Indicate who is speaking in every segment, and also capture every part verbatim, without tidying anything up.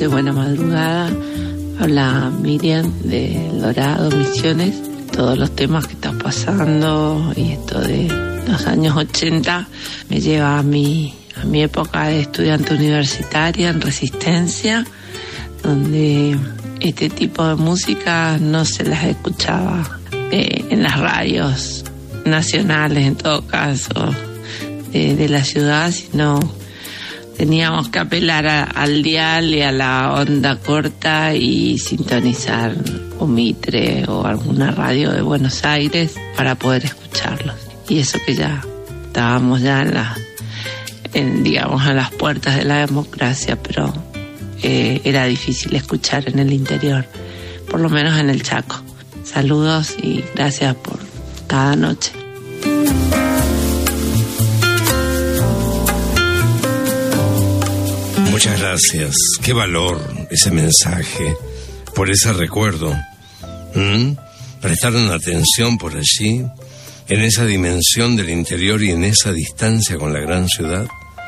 Speaker 1: noches, buena madrugada. Habla Miriam de El Dorado, Misiones. Todos los temas que están pasando y esto de los años ochenta me lleva a mi, a mi época de estudiante universitaria en Resistencia, donde este tipo de música no se las escuchaba eh, en las radios nacionales, en todo caso, de, de la ciudad, sino teníamos que apelar a, al dial y a la onda corta y sintonizar un Mitre o alguna radio de Buenos Aires para poder escucharlos. Y eso que ya estábamos ya en la, en, digamos, a las puertas de la democracia, pero eh, era difícil escuchar en el interior, por lo menos en el Chaco. Saludos y gracias por cada noche.
Speaker 2: Muchas gracias. Qué valor ese mensaje, por ese recuerdo. ¿Mm? Prestaron atención por allí, en esa dimensión del interior y en esa distancia con la gran ciudad.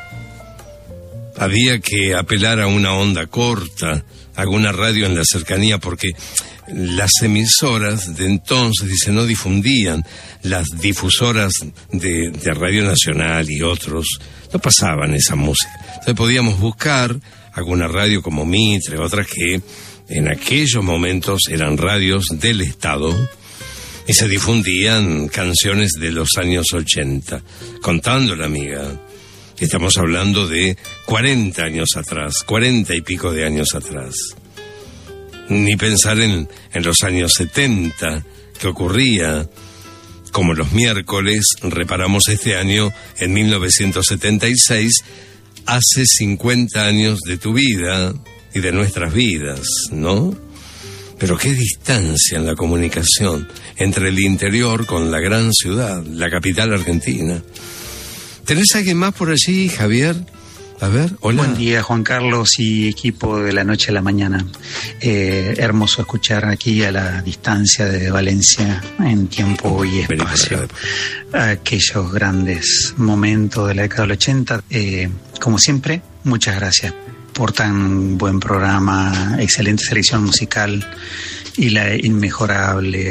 Speaker 2: Había que apelar a una onda corta, a alguna radio en la cercanía, porque las emisoras de entonces, dice, no difundían. Las difusoras de, de Radio Nacional y otros no pasaban esa música. Entonces podíamos buscar alguna radio como Mitre, otras que en aquellos momentos eran radios del Estado y se difundían canciones de los años ochenta. Contando la amiga, estamos hablando de cuarenta años atrás, cuarenta y pico de años atrás. Ni pensar en, en los años setenta, que ocurría, como los miércoles, reparamos este año, en mil novecientos setenta y seis, hace cincuenta años de tu vida y de nuestras vidas, ¿no? Pero qué distancia en la comunicación entre el interior con la gran ciudad, la capital argentina. ¿Tenés a alguien más por allí, Javier? A ver, hola.
Speaker 3: Buen día, Juan Carlos y equipo de La Noche a la Mañana. Eh, hermoso escuchar aquí a la distancia de Valencia, en tiempo y espacio, aquellos grandes momentos de la década del ochenta. Eh, como siempre, muchas gracias por tan buen programa, excelente selección musical y la inmejorable